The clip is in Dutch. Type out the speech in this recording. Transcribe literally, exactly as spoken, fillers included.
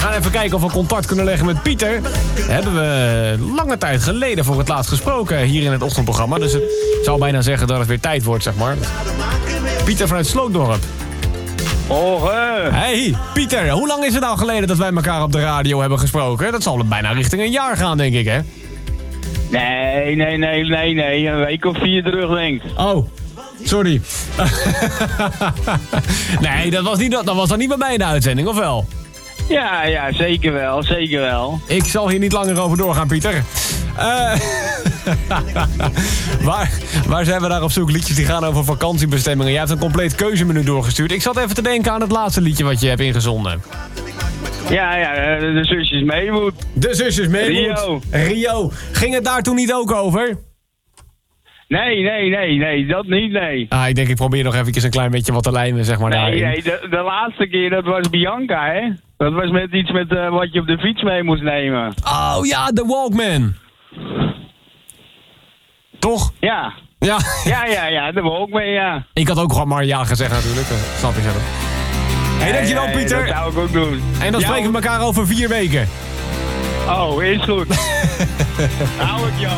gaan even kijken of we contact kunnen leggen met Pieter. Hebben we lange tijd geleden voor het laatst gesproken hier in het ochtendprogramma. Dus het zou bijna zeggen dat het weer tijd wordt, zeg maar. Pieter vanuit Slootdorp. Oh, hè. Hey, Pieter, hoe lang is het nou geleden dat wij elkaar op de radio hebben gesproken? Dat zal bijna richting een jaar gaan, denk ik, hè? Nee, nee, nee, nee, nee. Een week of vier terug, denk ik. Oh, sorry. Nee, dat was, niet, dat was dan niet bij mij in de uitzending, of wel? Ja, ja, zeker wel, zeker wel. Ik zal hier niet langer over doorgaan, Pieter. Uh, waar, waar zijn we naar op zoek? Liedjes die gaan over vakantiebestemmingen. Jij hebt een compleet keuzemenu doorgestuurd. Ik zat even te denken aan het laatste liedje wat je hebt ingezonden. Ja, ja, de zusjes Maywood. De zusjes Maywood. Rio. Rio. Ging het daar toen niet ook over? Nee, nee, nee, nee, dat niet, nee. Ah, ik denk ik probeer nog eventjes een klein beetje wat te lijmen, zeg maar. Nee, daarin. nee, de, de laatste keer, dat was Bianca, hè? Dat was met iets met uh, wat je op de fiets mee moest nemen. Oh ja, de Walkman. Toch? Ja. Ja. Ja, ja, ja, de Walkman, ja. Ik had ook gewoon maar ja gezegd natuurlijk. Uh, snap je zelf. Hé, hey, dankjewel, nee, Pieter. Dat zou ik ook doen. En dan ja, spreken we elkaar over vier weken. Oh, is goed. Hou ik jou.